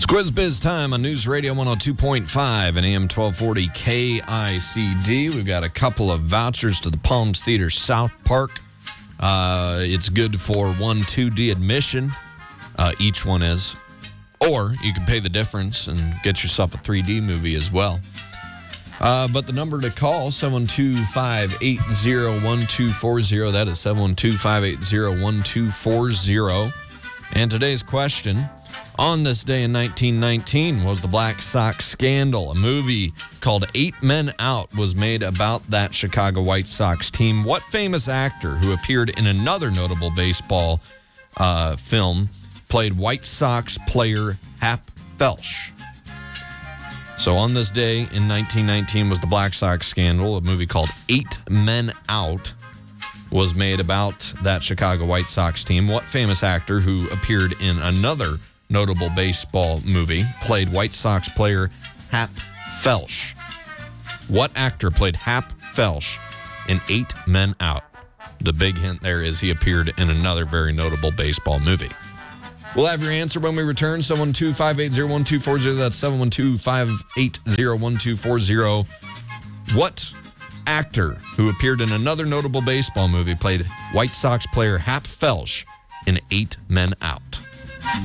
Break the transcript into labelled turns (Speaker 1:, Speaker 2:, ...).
Speaker 1: Quiz Biz time on News Radio 102.5 and AM 1240 KICD. We've got a couple of vouchers to the Palms Theater South Park. It's good for 1-2D admission. Each one is. Or you can pay the difference and get yourself a 3D movie as well. But the number to call, 712-580-1240. That is 712-580-1240. And today's question, on this day in 1919 was the Black Sox scandal. A movie called 8 Men Out was made about that Chicago White Sox team. What famous actor who appeared in another notable baseball film played White Sox player Hap Felsch? So on this day in 1919 was the Black Sox scandal. A movie called 8 Men Out was made about that Chicago White Sox team. What famous actor who appeared in another notable baseball movie played White Sox player Hap Felsch? What actor played Hap Felsch in 8 Men Out? The big hint there is he appeared in another very notable baseball movie. We'll have your answer when we return. 712-580-1240. That's 712-580-1240. What actor who appeared in another notable baseball movie played White Sox player Hap Felsch in 8 Men Out?